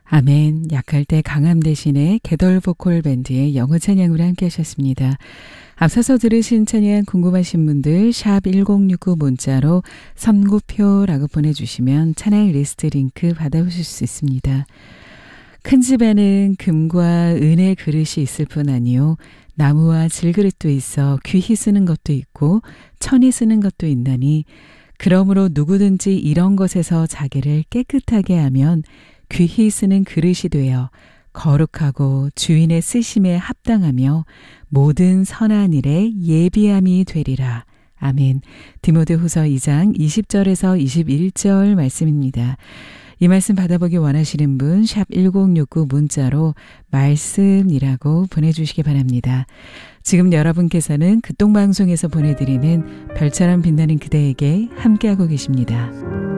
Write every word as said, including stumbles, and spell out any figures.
아멘. 약할 때 강함 대신에 개덜 보컬 밴드의 영어 찬양으로 함께 하셨습니다. 앞서서 들으신 찬양 궁금하신 분들 샵 일공육구 문자로 선고표라고 보내주시면 찬양 리스트 링크 받아보실 수 있습니다. 큰 집에는 금과 은의 그릇이 있을 뿐 아니요 나무와 질그릇도 있어 귀히 쓰는 것도 있고 천히 쓰는 것도 있나니 그러므로 누구든지 이런 것에서 자기를 깨끗하게 하면 귀히 쓰는 그릇이 되어 거룩하고 주인의 쓰심에 합당하며 모든 선한 일에 예비함이 되리라. 아멘. 디모데후서 이 장 이십 절에서 이십일 절 말씀입니다. 이 말씀 받아보기 원하시는 분 샵 일공육구 문자로 말씀이라고 보내주시기 바랍니다. 지금 여러분께서는 극동방송에서 보내드리는 별처럼 빛나는 그대에게 함께하고 계십니다.